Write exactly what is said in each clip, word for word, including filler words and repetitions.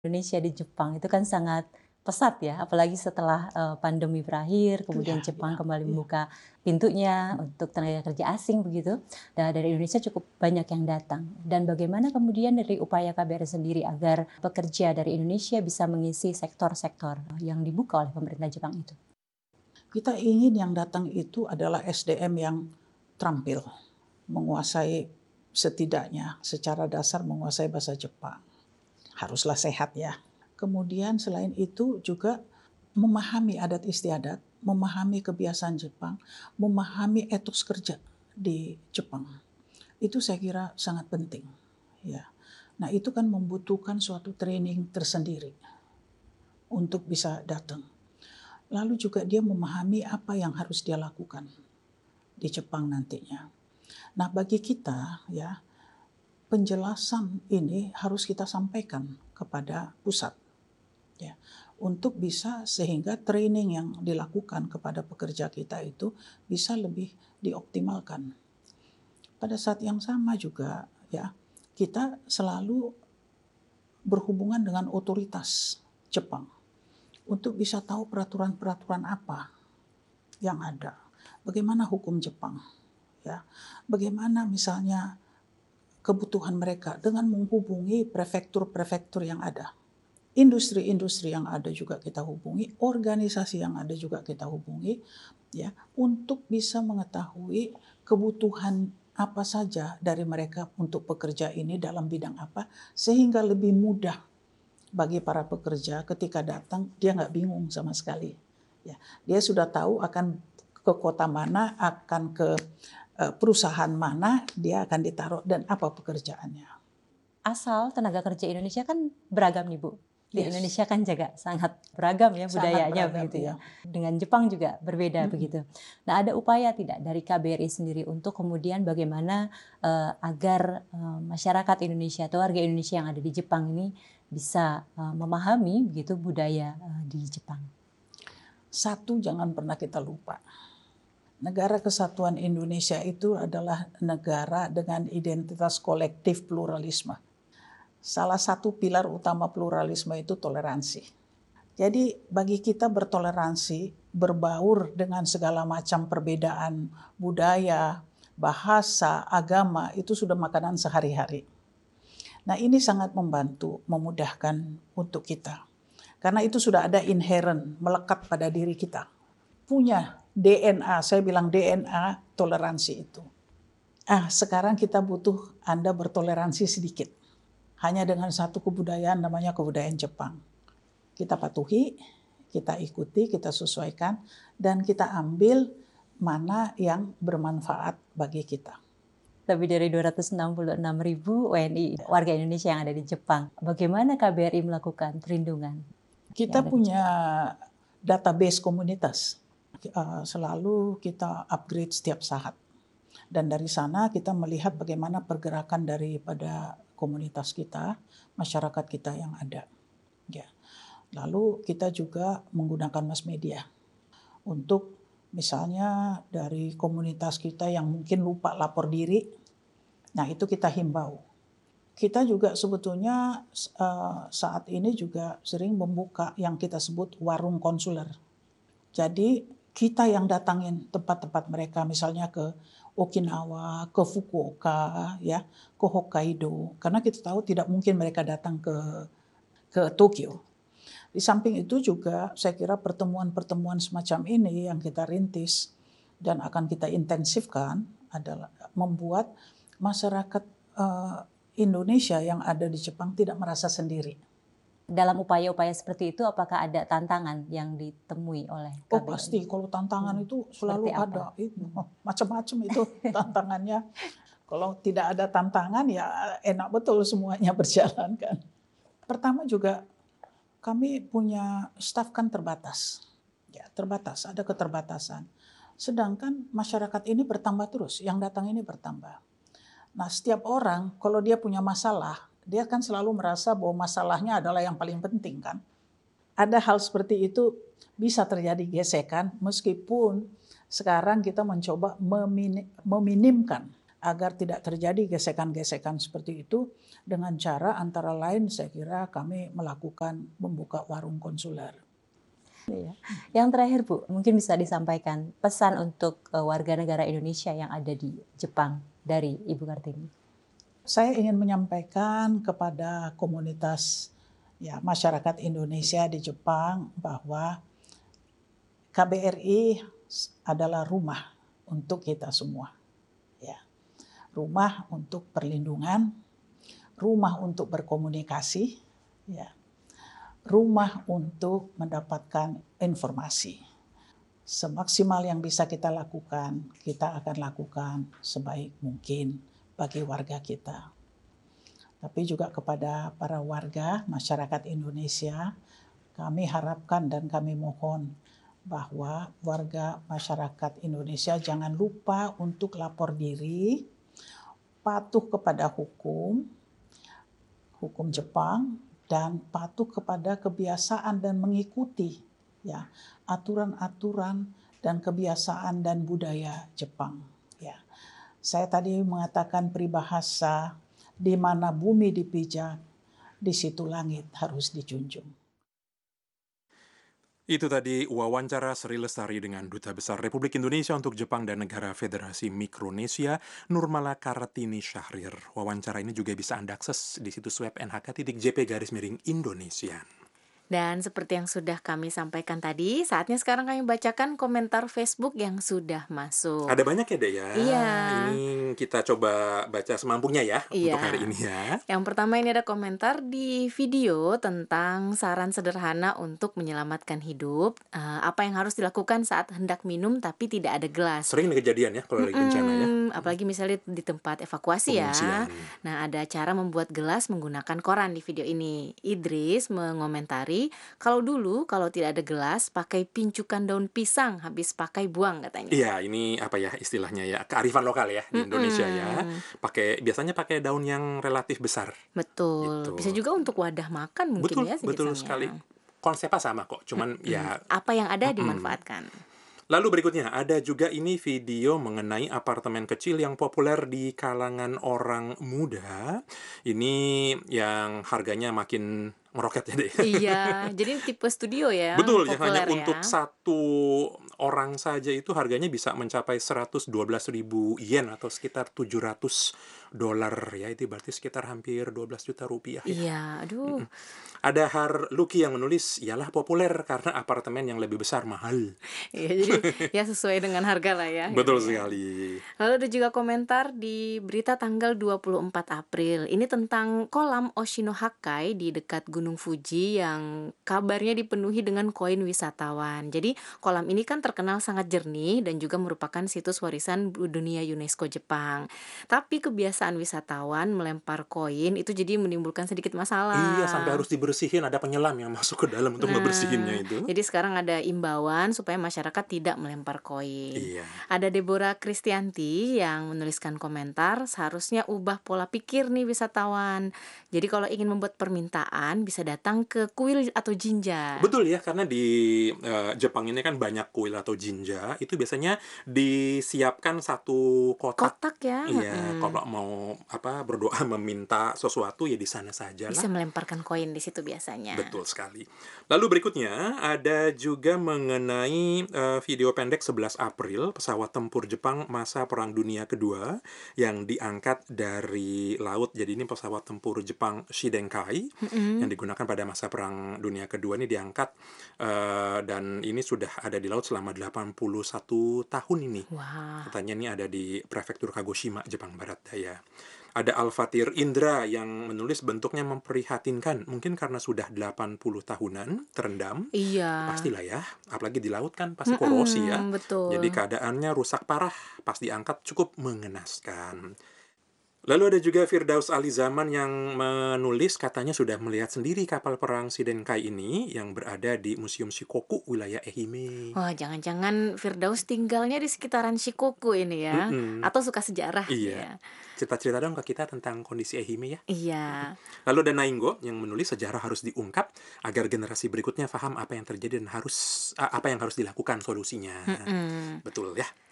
Indonesia di Jepang itu kan sangat pesat ya, apalagi setelah, eee, pandemi berakhir, Iya kemudian iya Jepang kembali iya. membuka pintunya Mhm. untuk tenaga kerja asing begitu, dan dari Indonesia cukup banyak yang datang. Dan bagaimana kemudian dari upaya K B R I sendiri agar pekerja dari Indonesia bisa mengisi sektor-sektor yang dibuka oleh pemerintah Jepang itu? Kita ingin yang datang itu adalah S D M yang terampil, menguasai setidaknya secara dasar menguasai bahasa Jepang. Haruslah sehat ya. Kemudian selain itu juga memahami adat istiadat, memahami kebiasaan Jepang, memahami etos kerja di Jepang. Itu saya kira sangat penting, ya. Nah, itu kan membutuhkan suatu training tersendiri untuk bisa datang. Lalu juga dia memahami apa yang harus dia lakukan di Jepang nantinya. Nah, bagi kita ya, penjelasan ini harus kita sampaikan kepada pusat ya, untuk bisa sehingga training yang dilakukan kepada pekerja kita itu bisa lebih dioptimalkan. Pada saat yang sama juga ya, kita selalu berhubungan dengan otoritas Jepang untuk bisa tahu peraturan-peraturan apa yang ada. Bagaimana hukum Jepang ya. Bagaimana misalnya kebutuhan mereka dengan menghubungi prefektur-prefektur yang ada. Industri-industri yang ada juga kita hubungi, organisasi yang ada juga kita hubungi, ya, untuk bisa mengetahui kebutuhan apa saja dari mereka untuk pekerja ini dalam bidang apa, sehingga lebih mudah bagi para pekerja ketika datang, dia nggak bingung sama sekali. Ya, dia sudah tahu akan ke kota mana, akan ke eh, perusahaan mana, dia akan ditaruh dan apa pekerjaannya. Asal tenaga kerja Indonesia kan beragam nih Bu. Di Yes, Indonesia kan juga sangat beragam ya sangat budayanya beragam begitu ya. ya. Dengan Jepang juga berbeda Mm-mm. begitu. Nah, ada upaya tidak dari K B R I sendiri untuk kemudian bagaimana eh, agar eh, masyarakat Indonesia atau warga Indonesia yang ada di Jepang ini bisa eh, memahami begitu budaya eh, di Jepang. Satu jangan pernah kita lupa. Negara Kesatuan Indonesia itu adalah negara dengan identitas kolektif pluralisme. Salah satu pilar utama pluralisme itu toleransi. Jadi bagi kita bertoleransi, berbaur dengan segala macam perbedaan budaya, bahasa, agama, itu sudah makanan sehari-hari. Nah, ini sangat membantu, memudahkan untuk kita. Karena itu sudah ada inherent, melekat pada diri kita. Punya D N A, saya bilang D N A toleransi itu. Ah, sekarang kita butuh Anda bertoleransi sedikit. Hanya dengan satu kebudayaan namanya kebudayaan Jepang. Kita patuhi, kita ikuti, kita sesuaikan, dan kita ambil mana yang bermanfaat bagi kita. Lebih dari dua ratus enam puluh enam ribu W N I warga Indonesia yang ada di Jepang. Bagaimana K B R I melakukan perlindungan yang Kita ada di punya Jepang? database komunitas. Uh, selalu kita upgrade setiap saat. Dan dari sana kita melihat bagaimana pergerakan daripada komunitas kita, masyarakat kita yang ada. Ya. Lalu kita juga menggunakan mass media untuk misalnya dari komunitas kita yang mungkin lupa lapor diri, nah itu kita himbau. Kita juga sebetulnya uh, saat ini juga sering membuka yang kita sebut warung konsuler. Jadi kita yang datangin tempat-tempat mereka, misalnya ke Okinawa, ke Fukuoka, ya, ke Hokkaido, karena kita tahu tidak mungkin mereka datang ke ke Tokyo. Di samping itu juga saya kira pertemuan-pertemuan semacam ini yang kita rintis dan akan kita intensifkan adalah membuat masyarakat uh, Indonesia yang ada di Jepang tidak merasa sendiri. Dalam upaya-upaya seperti itu apakah ada tantangan yang ditemui oleh Oh K B R I? pasti, kalau tantangan Hmm, itu seperti selalu apa? ada, itu Hmm. macam-macam itu tantangannya. Kalau tidak ada tantangan ya enak betul semuanya berjalan kan. Pertama juga kami punya staf kan terbatas. Ya, terbatas, ada keterbatasan. Sedangkan masyarakat ini bertambah terus, yang datang ini bertambah. Nah, setiap orang kalau dia punya masalah, dia kan selalu merasa bahwa masalahnya adalah yang paling penting kan. Ada hal seperti itu bisa terjadi gesekan meskipun sekarang kita mencoba meminimkan agar tidak terjadi gesekan-gesekan seperti itu dengan cara antara lain saya kira kami melakukan membuka warung konsuler. Iya. Yang terakhir Bu, mungkin bisa disampaikan pesan untuk uh, warga negara Indonesia yang ada di Jepang dari Ibu Kartini. Saya ingin menyampaikan kepada komunitas ya masyarakat Indonesia di Jepang bahwa K B R I adalah rumah untuk kita semua. Ya. Rumah untuk perlindungan, rumah untuk berkomunikasi, ya. Rumah untuk mendapatkan informasi. Semaksimal yang bisa kita lakukan, kita akan lakukan sebaik mungkin bagi warga kita. Tapi juga kepada para warga masyarakat Indonesia, kami harapkan dan kami mohon bahwa warga masyarakat Indonesia jangan lupa untuk lapor diri, patuh kepada hukum, hukum Jepang, dan patuh kepada kebiasaan dan mengikuti ya aturan-aturan dan kebiasaan dan budaya Jepang. Ya, saya tadi mengatakan peribahasa di mana bumi dipijak, di situ langit harus dijunjung. Itu tadi wawancara Sri Lestari dengan Duta Besar Republik Indonesia untuk Jepang dan Negara Federasi Mikronesia, Nurmala Kartini Syahrir. Wawancara ini juga bisa Anda akses di situs web n h k titik j p garis miring Indonesia. Dan seperti yang sudah kami sampaikan tadi, saatnya sekarang kami bacakan komentar Facebook yang sudah masuk. Ada banyak ya, Dek ya? Iya. Ini kita coba baca semampunya ya Iya. untuk hari ini ya. Yang pertama ini ada komentar di video tentang saran sederhana untuk menyelamatkan hidup. Uh, apa yang harus dilakukan saat hendak minum tapi tidak ada gelas. Sering nih kejadian ya kalau lagi bencana ya. Mm-mm, apalagi misalnya di tempat evakuasi ya. Pengungsian. Nah, ada cara membuat gelas menggunakan koran di video ini. Idris mengomentari, kalau dulu kalau tidak ada gelas pakai pincukan daun pisang, habis pakai buang katanya. Iya, ini apa ya istilahnya ya, kearifan lokal ya di Indonesia ya. Pakai biasanya pakai daun yang relatif besar. Betul. Gitu. Bisa juga untuk wadah makan mungkin Betul, ya betul biasanya. sekali. Konsepnya sama kok, cuman ya Apa yang ada Mm-mm. dimanfaatkan. Lalu berikutnya ada juga ini video mengenai apartemen kecil yang populer di kalangan orang muda. Ini yang harganya makin meroket ya deh. Iya, jadi tipe studio ya. Betul, yang populer hanya ya. untuk satu orang saja itu harganya bisa mencapai seratus dua belas ribu yen atau sekitar tujuh ratus dolar ya. Itu berarti sekitar hampir dua belas juta rupiah ya. Iya, aduh. Ada Har Luki yang menulis, ialah populer karena apartemen yang lebih besar mahal. Iya, jadi ya sesuai dengan harga lah ya. Betul gitu ya. sekali. Lalu ada juga komentar di berita tanggal dua puluh empat April. Ini tentang kolam Oshinohakai di dekat Gunung Fuji yang kabarnya dipenuhi dengan koin wisatawan. Jadi kolam ini kan terkenal sangat jernih dan juga merupakan situs warisan dunia UNESCO Jepang. Tapi kebiasaan wisatawan melempar koin itu jadi menimbulkan sedikit masalah. Iya, sampai harus dibersihin, ada penyelam yang masuk ke dalam untuk Nah, ngebersihinnya itu. Jadi sekarang ada imbauan supaya masyarakat tidak melempar koin. Iya. Ada Deborah Kristianti yang menuliskan komentar, seharusnya ubah pola pikir nih wisatawan. Jadi kalau ingin membuat permintaan bisa datang ke kuil atau jinja. Betul ya, karena di uh, Jepang ini kan banyak kuil atau jinja, itu biasanya disiapkan satu kotak. Kotak ya. Iya, Mm-mm. kalau mau apa berdoa meminta sesuatu ya di sana saja lah. Bisa melemparkan koin di situ biasanya. Betul sekali. Lalu berikutnya ada juga mengenai uh, video pendek sebelas April pesawat tempur Jepang masa Perang Dunia Kedua yang diangkat dari laut. Jadi ini pesawat tempur Jepang Shidenkai Mm-mm. yang digunakan pada masa Perang Dunia Kedua ini diangkat uh, dan ini sudah ada di laut selama delapan puluh satu tahun ini. Wah. Katanya ini ada di prefektur Kagoshima, Jepang Barat Daya. Ada Alfatir Indra yang menulis bentuknya memprihatinkan. Mungkin karena sudah delapan puluh tahunan terendam. Iya. Pastilah ya. Apalagi di laut kan pasti korosi ya. Mm-mm, betul. Jadi keadaannya rusak parah. Pas diangkat cukup mengenaskan. Lalu ada juga Firdaus Ali Zaman yang menulis katanya sudah melihat sendiri kapal perang Shidenkai ini yang berada di Museum Shikoku, wilayah Ehime. Wah, jangan-jangan Firdaus tinggalnya di sekitaran Shikoku ini ya. Mm-mm. Atau suka sejarah. Iya. Ya. Cerita-cerita dong ke kita tentang kondisi Ehime ya. Iya. Lalu ada Nainggo yang menulis sejarah harus diungkap agar generasi berikutnya paham apa yang terjadi dan harus apa yang harus dilakukan solusinya. Mm-mm. Betul ya. Oke.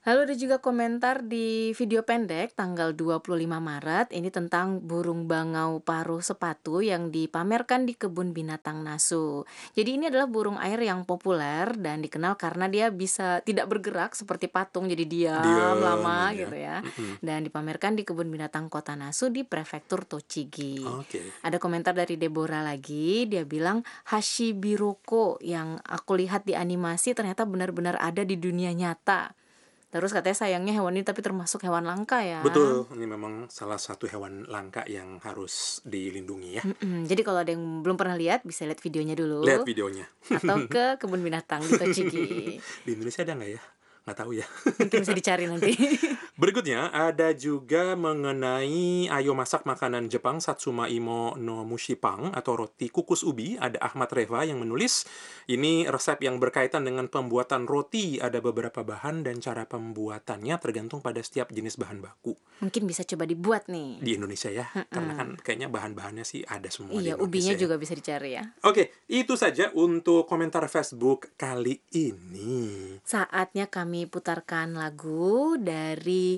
Lalu ada juga komentar di video pendek tanggal dua puluh lima Maret, ini tentang burung bangau paruh sepatu yang dipamerkan di kebun binatang Nasu. Jadi ini adalah burung air yang populer dan dikenal karena dia bisa tidak bergerak seperti patung, jadi diam Diam lama aja. gitu ya. Mm-mm. Dan dipamerkan di kebun binatang kota Nasu di prefektur Tochigi. Oke. Ada komentar dari Deborah lagi, dia bilang Hashibiroko yang aku lihat di animasi ternyata benar-benar ada di dunia nyata. Terus katanya sayangnya hewan ini tapi termasuk hewan langka ya. Betul, ini memang salah satu hewan langka yang harus dilindungi ya. Mm-mm. Jadi kalau ada yang belum pernah lihat bisa lihat videonya dulu Lihat videonya. atau ke kebun binatang di Tochigi. Di Indonesia ada nggak ya? Nggak tahu ya. Mungkin bisa dicari nanti. Berikutnya ada juga mengenai ayo masak makanan Jepang Satsuma Imo no Mushipang atau roti kukus ubi. Ada Ahmad Reva yang menulis. Ini resep yang berkaitan dengan pembuatan roti. Ada beberapa bahan dan cara pembuatannya tergantung pada setiap jenis bahan baku. Mungkin bisa coba dibuat nih. Di Indonesia ya, karena kan kayaknya bahan-bahannya sih ada semua di Iya, Indonesia ubinya ya. juga bisa dicari ya. Oke, itu saja untuk komentar Facebook kali ini. Saatnya kami putarkan lagu dari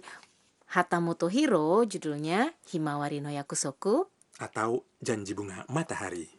Hatamoto Hiro, judulnya Himawari no Yakusoku. Atau Janji Bunga Matahari.